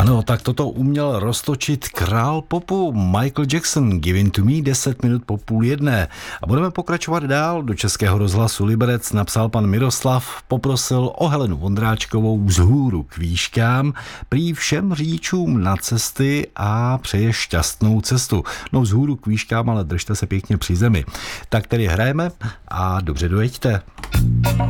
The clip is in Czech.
Ano, tak toto uměl roztočit král popu Michael Jackson, Give It To Me, 10 minut po 12:30. A budeme pokračovat dál. Do Českého rozhlasu Liberec napsal pan Miroslav, poprosil o Helenu Vondráčkovou Vzhůru k výškám, prý všem řidičům na cesty a přeje šťastnou cestu. No vzhůru k výškám, ale držte se pěkně při zemi. Tak tedy hrajeme a dobře dojeďte.